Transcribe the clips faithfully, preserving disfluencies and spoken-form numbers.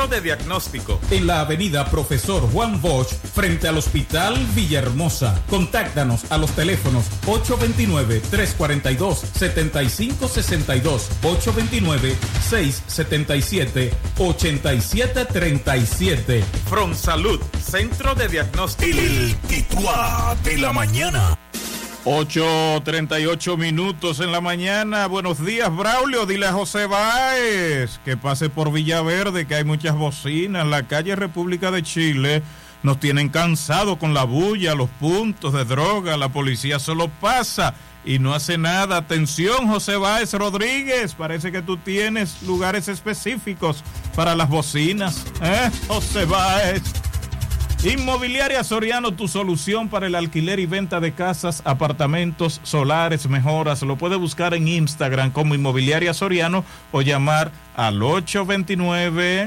de Diagnóstico. En la avenida Profesor Juan Bosch, frente al Hospital Villahermosa. Contáctanos a los teléfonos ocho dos nueve, tres cuatro dos, siete cinco seis dos, ocho dos nueve, seis siete siete, ocho siete tres siete. From Salud, Centro de Diagnóstico. El Tituá de la mañana. ocho treinta y ocho minutos en la mañana. Buenos días, Braulio. Dile a José Báez que pase por Villaverde, que hay muchas bocinas. La calle República de Chile nos tienen cansados con la bulla, los puntos de droga. La policía solo pasa y no hace nada. Atención, José Báez Rodríguez. Parece que tú tienes lugares específicos para las bocinas, ¿eh, José Báez? Inmobiliaria Soriano, tu solución para el alquiler y venta de casas, apartamentos, solares, mejoras. Lo puede buscar en Instagram como Inmobiliaria Soriano o llamar al ocho dos nueve,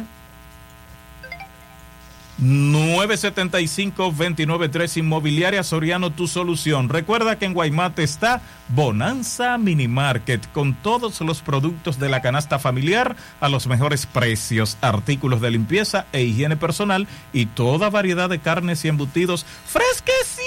nueve siete cinco, dos nueve tres. Inmobiliaria Soriano, tu solución. Recuerda que en Guaymate está Bonanza Mini Market con todos los productos de la canasta familiar a los mejores precios, artículos de limpieza e higiene personal y toda variedad de carnes y embutidos fresquecitos.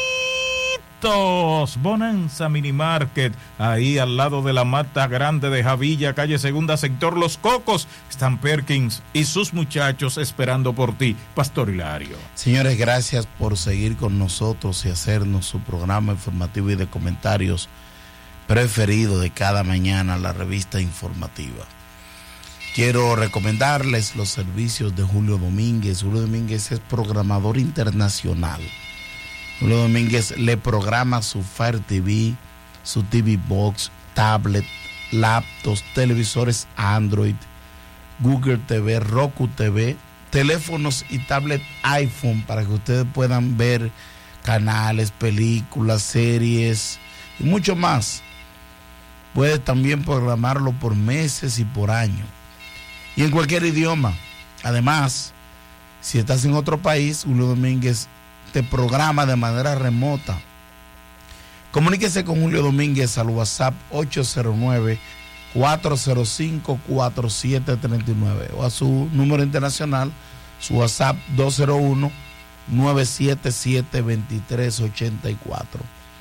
Bonanza Mini Market, ahí al lado de la Mata Grande de Javilla, calle Segunda, sector Los Cocos. Están Perkins y sus muchachos esperando por ti. Pastor Hilario. Señores, gracias por seguir con nosotros y hacernos su programa informativo y de comentarios preferido de cada mañana, la revista informativa. Quiero recomendarles los servicios de Julio Domínguez. Julio Domínguez es programador internacional. Julio Domínguez le programa su Fire T V, su T V Box, tablet, laptops, televisores Android, Google T V, Roku T V, teléfonos y tablet iPhone para que ustedes puedan ver canales, películas, series y mucho más. Puede también programarlo por meses y por año y en cualquier idioma. Además, si estás en otro país, Julio Domínguez te programa de manera remota. Comuníquese con Julio Domínguez al WhatsApp ocho cero nueve, cuatro cero cinco, cuatro siete tres nueve o a su número internacional, su WhatsApp dos cero uno, nueve siete siete, dos tres ocho cuatro.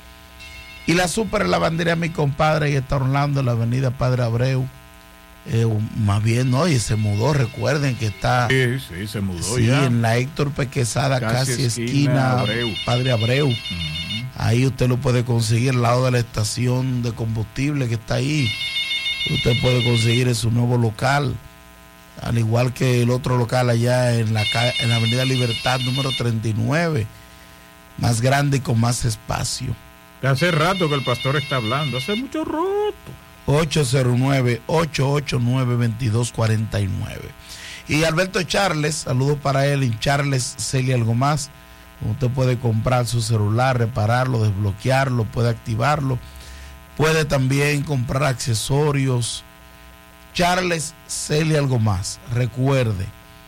Y la super lavandería Mi Compadre, y está Orlando, en la avenida Padre Abreu. Eh, más bien, no, y se mudó, recuerden que está sí, sí, se mudó sí, ya en la Héctor Pequesada, casi, casi esquina, esquina Abreu. Padre Abreu. Uh-huh. Ahí usted lo puede conseguir al lado de la estación de combustible que está ahí. Usted puede conseguir en su nuevo local, al igual que el otro local allá en la, en la avenida Libertad número treinta y nueve, más grande y con más espacio. Hace rato que el pastor está hablando, hace mucho rato. ocho cero nueve, ocho ocho nueve, dos dos cuatro nueve. Y Alberto Charles, saludos para él, en Charles Celia Algo Más. Usted puede comprar su celular, repararlo, desbloquearlo, puede activarlo. Puede también comprar accesorios. Charles Celia Algo Más. Recuerde,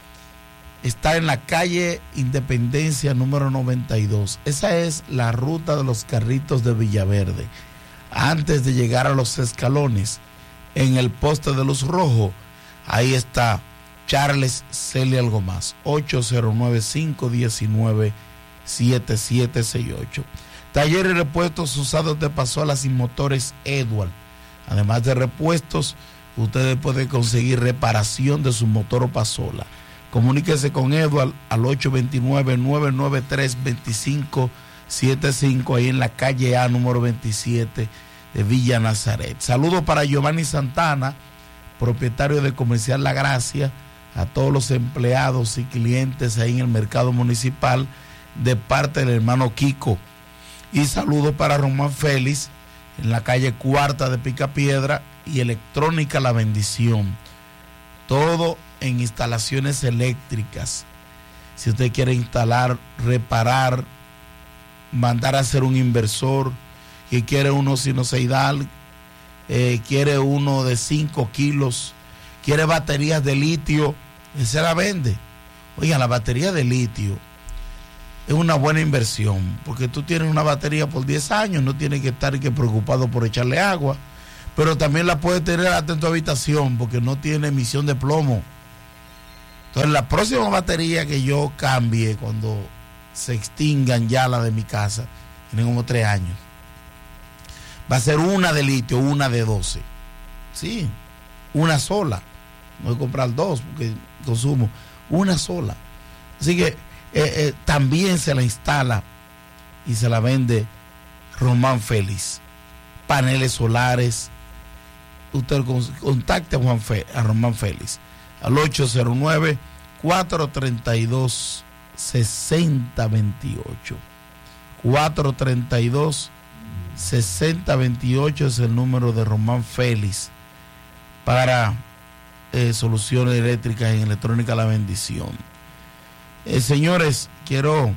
está en la calle Independencia número noventa y dos. Esa es la ruta de los carritos de Villaverde. Antes de llegar a los escalones, en el poste de luz rojo, ahí está Charles Celia Algo Más, ocho cero nueve, cinco uno nueve, siete siete seis ocho. Taller y repuestos usados de pasolas y motores Edward. Además de repuestos, ustedes pueden conseguir reparación de su motor o pasola. Comuníquese con Edward al ocho dos nueve, nueve nueve tres, dos cinco siete cinco, ahí en la calle A número veintisiete de Villa Nazaret. Saludos para Giovanni Santana, propietario de Comercial La Gracia, a todos los empleados y clientes ahí en el mercado municipal de parte del hermano Kiko. Y saludos para Román Félix en la calle Cuarta de Picapiedra y Electrónica La Bendición. Todo en instalaciones eléctricas. Si usted quiere instalar, reparar, mandar a hacer un inversor que quiere uno sinusoidal, eh, quiere uno de cinco kilos, quiere baterías de litio, se la vende. Oiga, la batería de litio es una buena inversión, porque tú tienes una batería por diez años, no tienes que estar que preocupado por echarle agua, pero también la puedes tener hasta en tu habitación, porque no tiene emisión de plomo. Entonces la próxima batería que yo cambie cuando se extingan ya la de mi casa, tienen como tres años, va a ser una de litio, una de doce. Sí, una sola. No voy a comprar dos porque consumo una sola. Así que eh, eh, también se la instala y se la vende Román Félix. Paneles solares. Usted contacte a, Juan Fe, a Román Félix al ocho cero nueve, cuatro tres dos, seis cero dos ocho. cuatro tres dos, seis cero dos ocho es el número de Román Félix para eh, soluciones eléctricas en electrónica La Bendición. Eh, señores, quiero,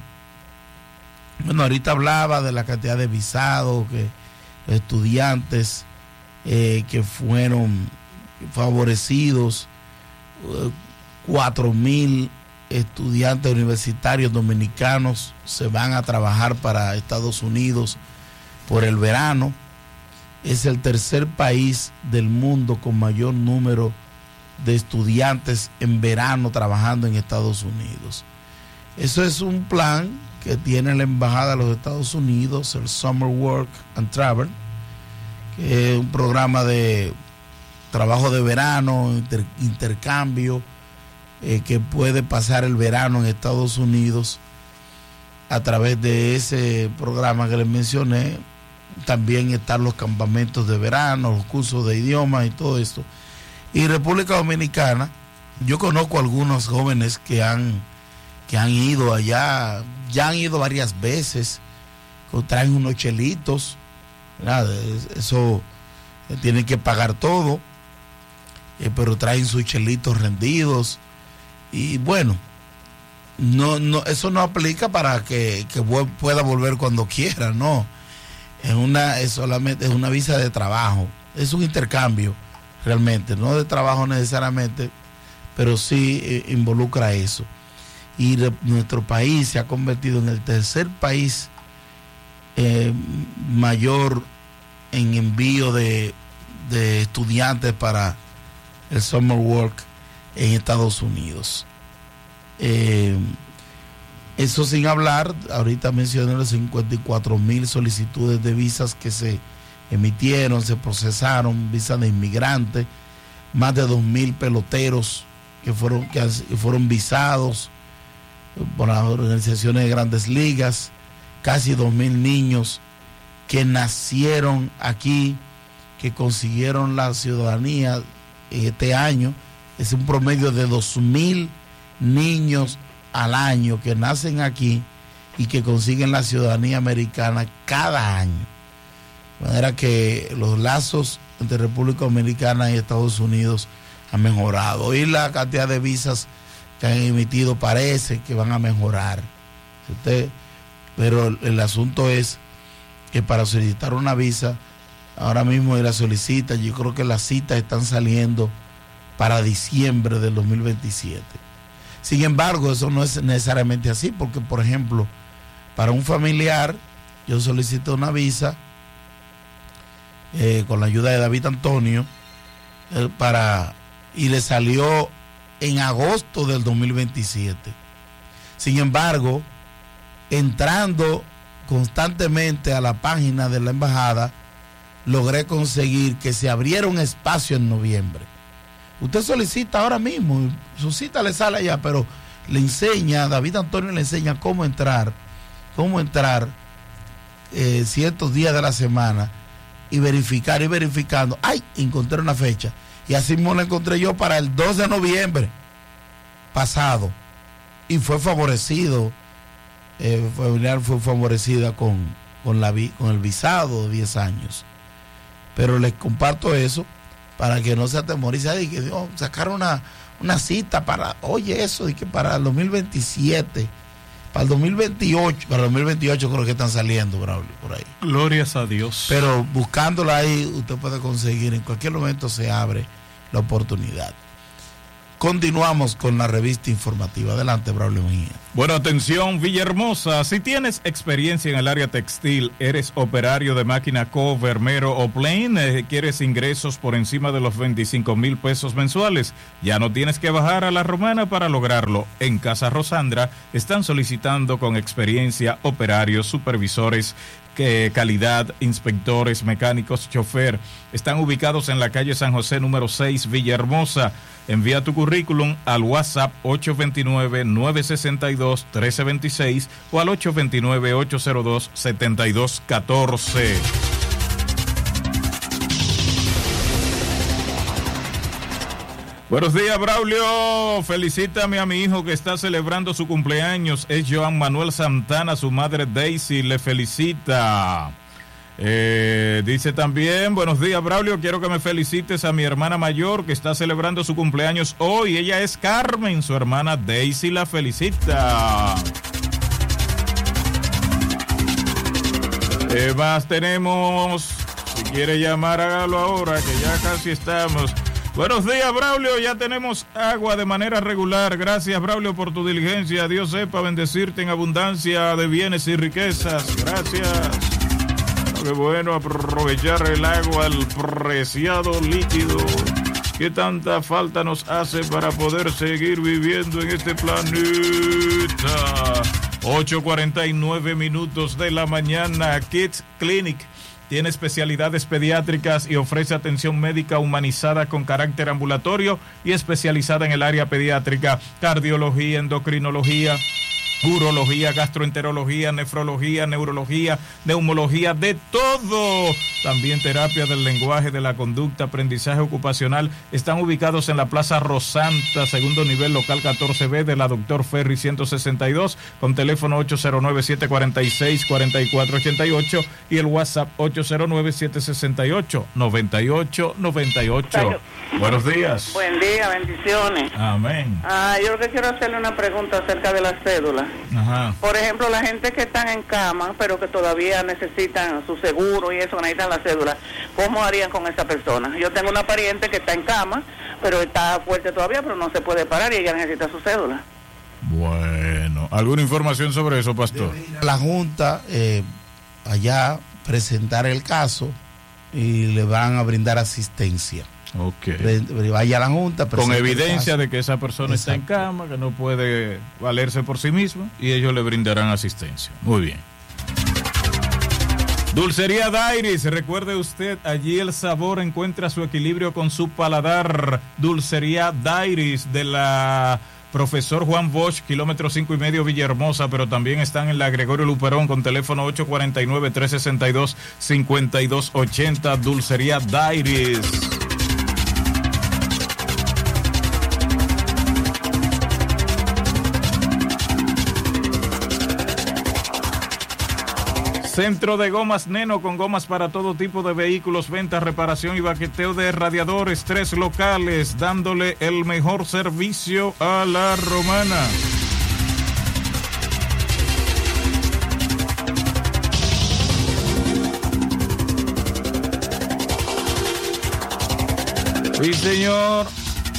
bueno, ahorita hablaba de la cantidad de visados que estudiantes eh, que fueron favorecidos, eh, cuatro mil estudiantes universitarios dominicanos se van a trabajar para Estados Unidos por el verano. Es el tercer país del mundo con mayor número de estudiantes en verano trabajando en Estados Unidos. Eso es un plan que tiene la Embajada de los Estados Unidos, el Summer Work and Travel, que es un programa de trabajo de verano, inter, intercambio, eh, que puede pasar el verano en Estados Unidos a través de ese programa que les mencioné. También están los campamentos de verano, los cursos de idiomas y todo esto. Y República Dominicana, yo conozco algunos jóvenes que han, que han ido allá, ya han ido varias veces, que traen unos chelitos, ¿verdad? Eso tienen que pagar todo, eh, pero traen sus chelitos rendidos. Y bueno, no, no, eso no aplica para que, que pueda volver cuando quiera, no. Es una, es solamente es una visa de trabajo, es un intercambio realmente, no de trabajo necesariamente, pero sí eh, involucra eso. Y de, nuestro país se ha convertido en el tercer país eh, mayor en envío de, de estudiantes para el Summer Work en Estados Unidos. Eh, Eso sin hablar, ahorita mencioné las cincuenta y cuatro mil solicitudes de visas que se emitieron, se procesaron, visas de inmigrantes, más de dos mil peloteros que fueron, que fueron visados por las organizaciones de grandes ligas, casi dos mil niños que nacieron aquí, que consiguieron la ciudadanía este año. Es un promedio de dos mil niños al año que nacen aquí y que consiguen la ciudadanía americana cada año. De manera que los lazos entre República Dominicana y Estados Unidos han mejorado. Y la cantidad de visas que han emitido parece que van a mejorar. Usted, pero el asunto es que para solicitar una visa, ahora mismo la solicita, yo creo que las citas están saliendo para diciembre del dos mil veintisiete. Sin embargo, eso no es necesariamente así, porque, por ejemplo, para un familiar, yo solicité una visa eh, con la ayuda de David Antonio, eh, para, y le salió en agosto del dos mil veintisiete. Sin embargo, entrando constantemente a la página de la embajada, logré conseguir que se abriera un espacio en noviembre. Usted solicita ahora mismo, su cita le sale allá, pero le enseña, David Antonio le enseña cómo entrar, cómo entrar eh, ciertos días de la semana y verificar y verificando. ¡Ay! Encontré una fecha. Y así mismo la encontré yo para el dos de noviembre pasado. Y fue favorecido, eh, familiar fue favorecida con, con, la, con el visado de diez años. Pero les comparto eso para que no se atemorice y que oh, sacaron una, una cita para, oye eso, y que para el dos mil veintisiete, para el dos mil veintiocho, para el dos mil veintiocho creo que están saliendo, Braulio, por ahí. Glorias a Dios. Pero buscándola ahí, usted puede conseguir, en cualquier momento se abre la oportunidad. Continuamos con la revista informativa. Adelante, Braulio Mejía. Bueno, atención, Villahermosa. Si tienes experiencia en el área textil, eres operario de máquina cover, mero o plain, eh, quieres ingresos por encima de los veinticinco mil pesos mensuales, ya no tienes que bajar a La Romana para lograrlo. En Casa Rosandra están solicitando con experiencia operarios, supervisores, que calidad, inspectores, mecánicos, chofer. Están ubicados en la calle San José número seis, Villahermosa. Envía tu currículum al WhatsApp ocho dos nueve, nueve seis dos, uno tres dos seis o al ocho dos nueve, ocho cero dos, siete dos uno cuatro. Buenos días, Braulio. Felicítame a mi hijo que está celebrando su cumpleaños. Es Joan Manuel Santana, su madre Daisy le felicita. Eh, dice también, buenos días, Braulio, quiero que me felicites a mi hermana mayor que está celebrando su cumpleaños hoy. Ella es Carmen, su hermana Daisy la felicita. Eh, más tenemos, si quiere llamar, hágalo ahora, que ya casi estamos. Buenos días, Braulio, ya tenemos agua de manera regular. Gracias, Braulio, por tu diligencia. Dios sepa bendecirte en abundancia de bienes y riquezas. Gracias. Qué bueno aprovechar el agua, el preciado líquido que tanta falta nos hace para poder seguir viviendo en este planeta. ocho cuarenta y nueve minutos de la mañana. Kids Clinic tiene especialidades pediátricas y ofrece atención médica humanizada con carácter ambulatorio y especializada en el área pediátrica, cardiología, endocrinología, urología, gastroenterología, nefrología, neurología, neumología, de todo. También terapia del lenguaje, de la conducta, aprendizaje ocupacional. Están ubicados en la Plaza Rosanta, segundo nivel, local catorce B de la Doctor Ferry ciento sesenta y dos, con teléfono ocho cero nueve, siete cuatro seis, cuatro cuatro ocho ocho y el WhatsApp ocho cero nueve, siete seis ocho, nueve ocho nueve ocho. Buenos días. Buen día, bendiciones. Amén. Ah, yo lo que quiero hacerle una pregunta acerca de las cédulas. Ajá. Por ejemplo, la gente que están en cama, pero que todavía necesitan su seguro y eso, necesitan la cédula, ¿cómo harían con esa persona? Yo tengo una pariente que está en cama, pero está fuerte todavía, pero no se puede parar y ella necesita su cédula. Bueno, ¿alguna información sobre eso, pastor? La Junta eh, allá presentar el caso y le van a brindar asistencia. Ok. Vaya a la Junta. Con evidencia de que esa persona Exacto. está en cama, que no puede valerse por sí misma, y ellos le brindarán asistencia. Muy bien. Dulcería Dairis, recuerde usted, allí el sabor encuentra su equilibrio con su paladar. Dulcería Dairis de la Profesor Juan Bosch, kilómetro cinco y medio, Villahermosa, pero también están en la Gregorio Luperón con teléfono ocho cuatro nueve, tres seis dos, cinco dos ocho cero. Dulcería Dairis. Centro de Gomas Neno, con gomas para todo tipo de vehículos, venta, reparación y baqueteo de radiadores. Tres locales, dándole el mejor servicio a La Romana. Sí, señor.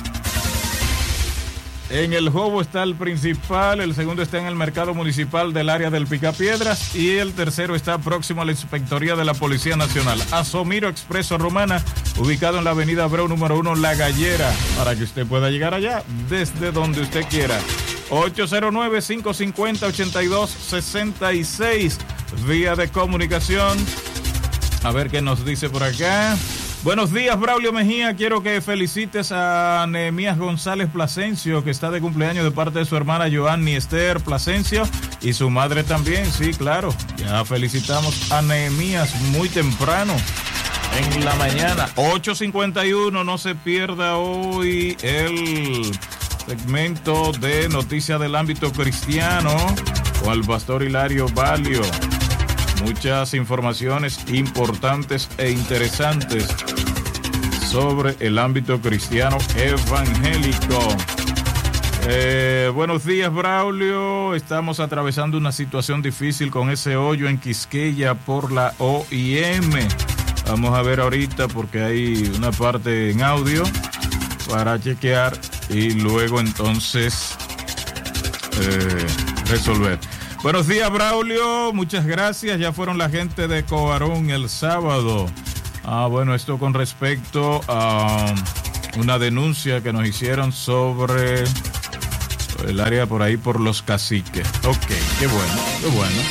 En el Jobo está el principal, el segundo está en el mercado municipal del área del Picapiedras y el tercero está próximo a la inspectoría de la Policía Nacional. Asomiro Expreso Romana, ubicado en la avenida Abreu número uno, La Gallera, para que usted pueda llegar allá desde donde usted quiera. ocho cero nueve, cinco cinco cero, ocho dos seis seis, vía de comunicación. A ver qué nos dice por acá. Buenos días, Braulio Mejía. Quiero que felicites a Nehemías González Plasencio, que está de cumpleaños de parte de su hermana Joanny Esther Plasencio y su madre también. Sí, claro. Ya felicitamos a Nehemías muy temprano en la mañana. ocho cincuenta y uno. No se pierda hoy el segmento de noticias del ámbito cristiano con el pastor Hilario Valio. Muchas informaciones importantes e interesantes sobre el ámbito cristiano evangélico. Eh, buenos días, Braulio. Estamos atravesando una situación difícil con ese hoyo en Quisqueya por la O I M. Vamos a ver ahorita porque hay una parte en audio para chequear y luego entonces eh, resolver. Buenos días, Braulio, muchas gracias. Ya fueron la gente de Cobarón el sábado. Ah, bueno, esto con respecto a una denuncia que nos hicieron sobre el área por ahí por Los Caciques. Ok, qué bueno, qué bueno.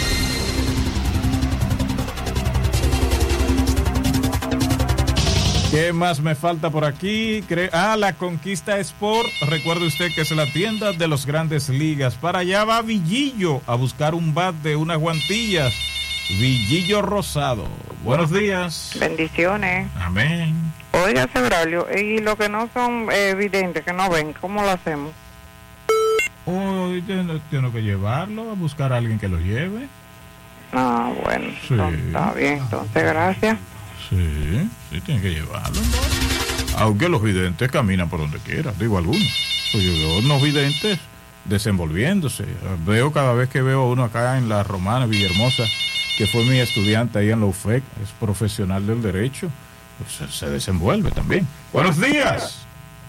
¿Qué más me falta por aquí? Cre- ah, la Conquista Sport. Recuerde usted que es la tienda de los Grandes Ligas. Para allá va Villillo a buscar un bat de unas guantillas. Villillo Rosado. Buenos días. Bendiciones. Amén. Oiga, Braulio, y los que no son eh, evidentes, que no ven, ¿cómo lo hacemos? Hoy tengo, tengo que llevarlo a buscar a alguien que lo lleve. Ah, bueno, Sí. entonces, está bien, entonces gracias. Sí, sí, tiene que llevarlo, ¿no? Aunque los videntes caminan por donde quiera, digo algunos. Pues yo veo unos videntes desenvolviéndose. Veo cada vez que veo uno acá en la Romana, Villahermosa, que fue mi estudiante ahí en la U F E C, es profesional del derecho, pues se, se desenvuelve también. Buenos días.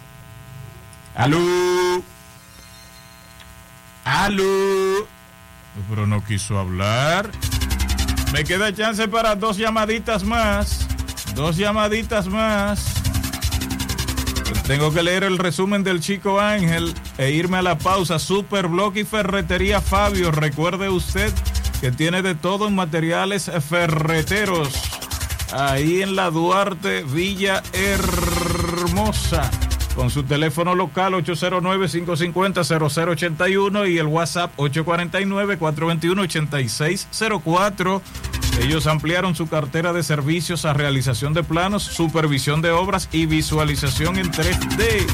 Aló. Aló. Pero no quiso hablar. Me queda chance para dos llamaditas más. Dos llamaditas más. Tengo que leer el resumen del Chico Ángel e irme a la pausa. Super Block y Ferretería Fabio. Recuerde usted que tiene de todo en materiales ferreteros. Ahí en la Duarte, Villa Hermosa. Con su teléfono local ocho cero nueve, cinco cinco cero, cero cero ocho uno y el WhatsApp ocho cuatro nueve, cuatro dos uno, ocho seis cero cuatro. Ellos ampliaron su cartera de servicios a realización de planos, supervisión de obras y visualización en tres D.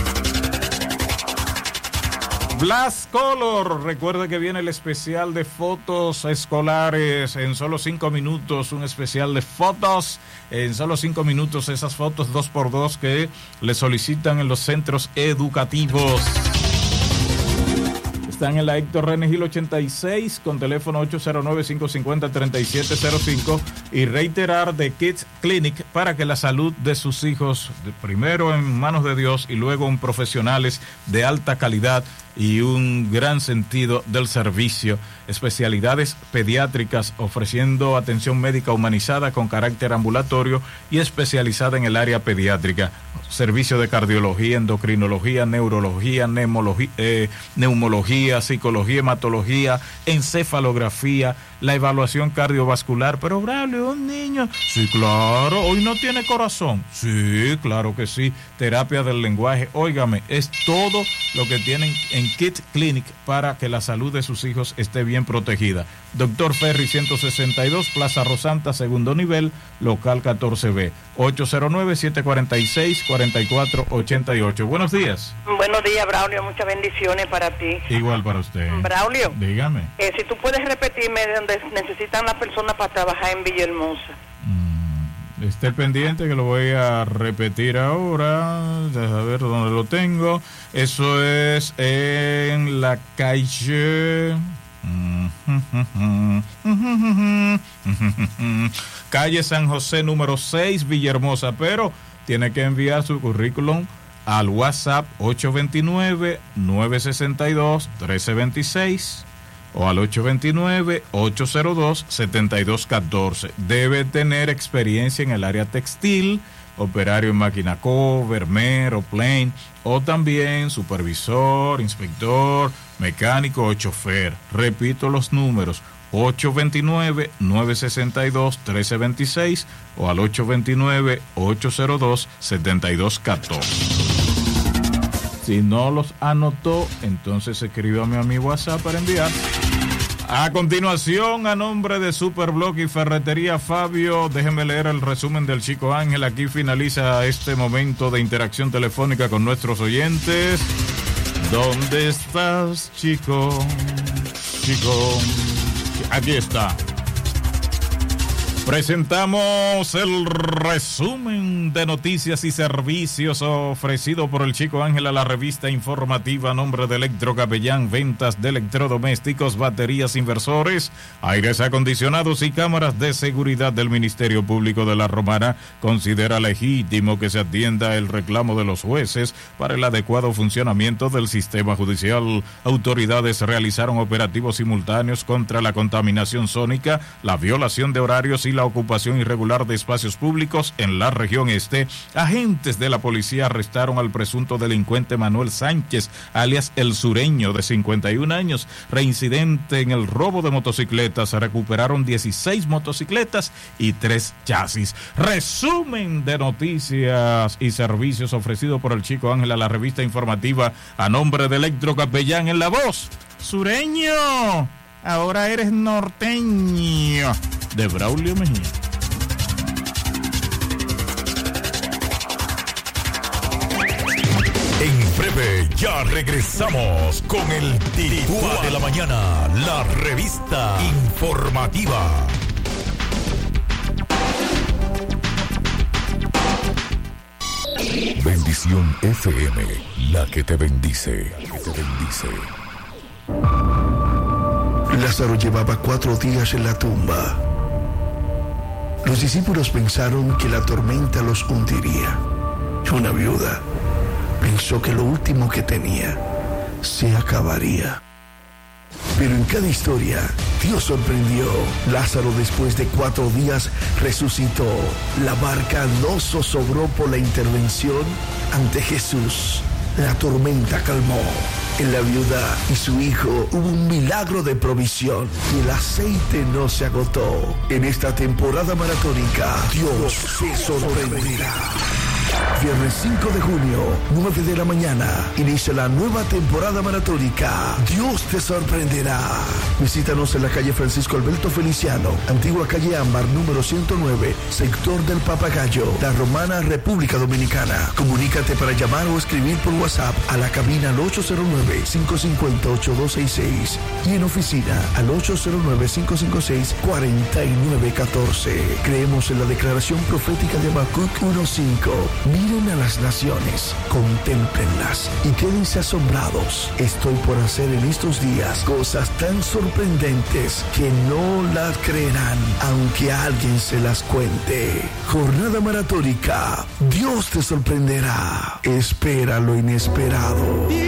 Blast Color, recuerde que viene el especial de fotos escolares en solo cinco minutos, un especial de fotos en solo cinco minutos, esas fotos dos por dos que le solicitan en los centros educativos. Están en la Héctor René Gil ochenta y seis con teléfono ocho cero nueve, cinco cinco cero, tres siete cero cinco y reiterar de Kids Clinic para que la salud de sus hijos, de primero en manos de Dios y luego en profesionales de alta calidad y un gran sentido del servicio, especialidades pediátricas ofreciendo atención médica humanizada con carácter ambulatorio y especializada en el área pediátrica, servicio de cardiología, endocrinología, neurología, neumología, eh, neumología, psicología, hematología, encefalografía, la evaluación cardiovascular. Pero Braulio, un niño, sí, claro, hoy no tiene corazón, sí, claro que sí, terapia del lenguaje, óigame, es todo lo que tienen en Kids Clinic para que la salud de sus hijos esté bien protegida. Doctor Ferry ciento sesenta y dos, Plaza Rosanta, segundo nivel, local catorce B, ocho cero nueve, siete cuatro seis, cuatro cuatro ocho ocho. Buenos días. Buenos días, Braulio, muchas bendiciones para ti. Igual para usted. Braulio, dígame. Eh, si tú puedes repetirme de donde necesitan las personas para trabajar en Villahermosa. Mm, esté pendiente que lo voy a repetir ahora. Deja ver dónde lo tengo. Eso es en la calle... calle San José número seis, Villahermosa, pero tiene que enviar su currículum al WhatsApp ocho dos nueve, nueve seis dos, uno tres dos seis o al ocho dos nueve, ocho cero dos, siete dos uno cuatro. Debe tener experiencia en el área textil, operario en máquina cover, mero, plane, o también supervisor, inspector, mecánico o chofer. Repito los números, ocho dos nueve, nueve seis dos, uno tres dos seis o al ocho dos nueve, ocho cero dos, siete dos uno cuatro. Si no los anotó, entonces escríbame a mi WhatsApp para enviar. A continuación, a nombre de Superblock y Ferretería Fabio, déjenme leer el resumen del Chico Ángel. Aquí finaliza este momento de interacción telefónica con nuestros oyentes. ¿Dónde estás, chico? Chico, aquí está. Presentamos el resumen de noticias y servicios ofrecido por el Chico Ángel a la revista informativa a nombre de Electro Capellán, ventas de electrodomésticos, baterías, inversores, aires acondicionados y cámaras de seguridad del Ministerio Público de la Romana. Considera legítimo que se atienda el reclamo de los jueces para el adecuado funcionamiento del sistema judicial. Autoridades realizaron operativos simultáneos contra la contaminación sónica, la violación de horarios y la ocupación irregular de espacios públicos en la región este. Agentes de la policía arrestaron al presunto delincuente Manuel Sánchez, alias El Sureño, de cincuenta y un años, reincidente en el robo de motocicletas. Se recuperaron dieciséis motocicletas y tres chasis. Resumen de noticias y servicios ofrecido por el Chico Ángel a la revista informativa a nombre de Electro Capellán. En la voz, Sureño, ahora eres norteño, de Braulio Mejía. En breve ya regresamos con el Tiritúa de la Mañana, la revista informativa. Bendición F M, la que te bendice, que te bendice. Lázaro llevaba cuatro días en la tumba. Los discípulos pensaron que la tormenta los hundiría. Una viuda pensó que lo último que tenía se acabaría. Pero en cada historia, Dios sorprendió. Lázaro, después de cuatro días, resucitó. La barca no zozobró por la intervención ante Jesús. La tormenta calmó. En la viuda y su hijo hubo un milagro de provisión y el aceite no se agotó. En esta temporada maratónica, Dios se sorprenderá. Viernes cinco de junio, nueve de la mañana, inicia la nueva temporada maratónica. Dios te sorprenderá. Visítanos en la calle Francisco Alberto Feliciano, antigua calle Ámbar, número ciento nueve, sector del Papagayo, La Romana, República Dominicana. Comunícate para llamar o escribir por WhatsApp a la cabina al ocho cero nueve, cinco cinco cero, ocho dos seis seis y en oficina al ocho cero nueve, cinco cinco seis, cuatro nueve uno cuatro. Creemos en la declaración profética de Habacuc uno cinco. Miren a las naciones, contémplenlas y quédense asombrados. Estoy por hacer en estos días cosas tan sorprendentes que no las creerán, aunque alguien se las cuente. Jornada maratónica. Dios te sorprenderá. Espera lo inesperado.